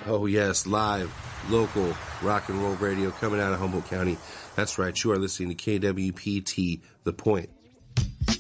Oh, yes, live, local rock and roll radio coming out of Humboldt County. That's right, you are listening to KWPT, The Point.